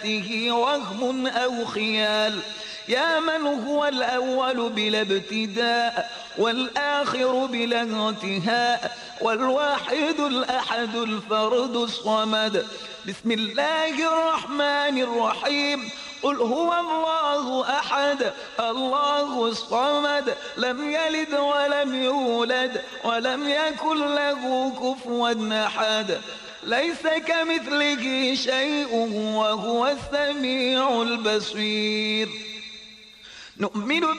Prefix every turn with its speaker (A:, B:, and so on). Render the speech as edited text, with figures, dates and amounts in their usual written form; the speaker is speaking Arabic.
A: ذاته وهم أو خيال، يا من هو الأول بلا ابتداء والآخر بلا انتهاء والواحد الأحد الفرد الصمد. بسم الله الرحمن الرحيم. قل هو الله أحد الله الصمد، لم يلد ولم يولد ولم يكن له كفوا أحد، ليس كمثله شيء وهو السميع البصير. نؤمن